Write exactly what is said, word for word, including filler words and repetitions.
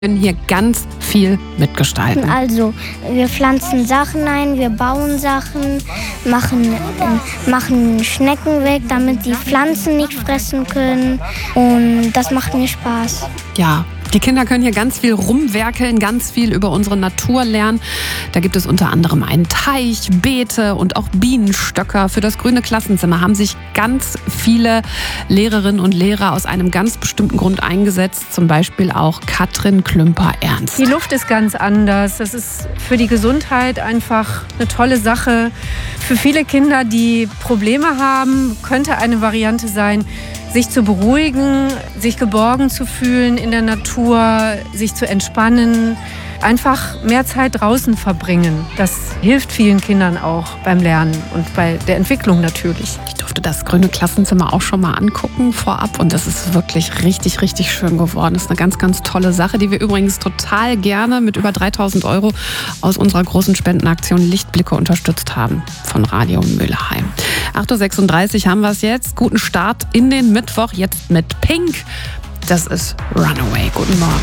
können hier ganz viel mitgestalten. Also, wir pflanzen Sachen ein, wir bauen Sachen, machen, äh, machen Schnecken weg, damit die Pflanzen nicht fressen können. Und das macht mir Spaß. Ja, die Kinder können hier ganz viel rumwerkeln, ganz viel über unsere Natur lernen. Da gibt es unter anderem einen Teich, Beete und auch Bienenstöcker. Für das grüne Klassenzimmer haben sich ganz viele Lehrerinnen und Lehrer aus einem ganz bestimmten Grund eingesetzt. Zum Beispiel auch Katrin Klümper-Ernst. Die Luft ist ganz anders. Das ist für die Gesundheit einfach eine tolle Sache. Für viele Kinder, die Probleme haben, könnte eine Variante sein, sich zu beruhigen, sich geborgen zu fühlen in der Natur, sich zu entspannen, einfach mehr Zeit draußen verbringen. Das hilft vielen Kindern auch beim Lernen und bei der Entwicklung natürlich. Ich durfte das grüne Klassenzimmer auch schon mal angucken vorab und das ist wirklich richtig, richtig schön geworden. Das ist eine ganz, ganz tolle Sache, die wir übrigens total gerne mit über dreitausend Euro aus unserer großen Spendenaktion Lichtblicke unterstützt haben von Radio Mülheim. acht Uhr sechsunddreißig haben wir es jetzt. Guten Start in den Mittwoch, jetzt mit Pink. Das ist Runaway. Guten Morgen.